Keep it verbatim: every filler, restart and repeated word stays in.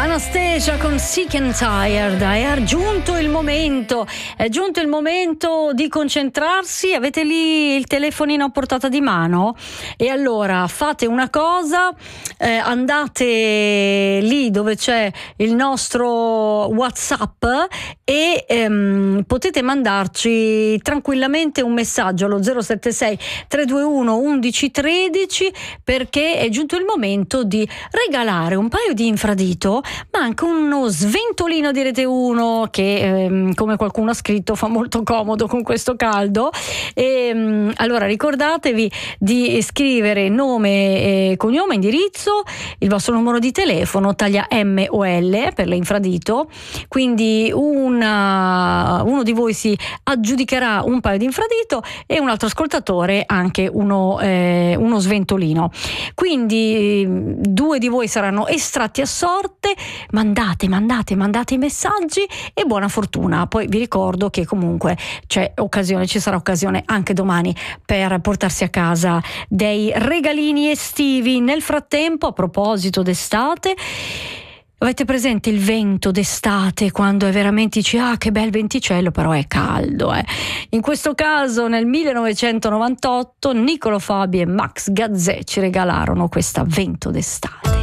Anastasia con Sick and Tired. È giunto il momento, è giunto il momento di concentrarsi. Avete lì il telefonino a portata di mano? E allora fate una cosa, eh, andate lì dove c'è il nostro WhatsApp e ehm, potete mandarci tranquillamente un messaggio allo zero sette sei tre due uno undici tredici, perché è giunto il momento di regalare un paio di infradito, ma anche uno sventolino di Rete uno che, ehm, come qualcuno ha scritto, fa molto comodo con questo caldo. E, ehm, allora ricordatevi di scrivere nome, e cognome, indirizzo, il vostro numero di telefono, taglia M o L per l'infradito. Quindi una, uno di voi si aggiudicherà un paio di infradito e un altro ascoltatore anche uno, eh, uno sventolino. Quindi due di voi saranno estratti a sorte. Mandate, mandate, mandate i messaggi e buona fortuna. Poi vi ricordo che comunque c'è occasione, ci sarà occasione anche domani per portarsi a casa dei regalini estivi. Nel frattempo, a proposito d'estate, avete presente il vento d'estate, quando è veramente dici ah che bel venticello, però è caldo, eh? In questo caso nel millenovecentonovantotto Niccolo Fabi e Max Gazzè ci regalarono questa Vento d'estate.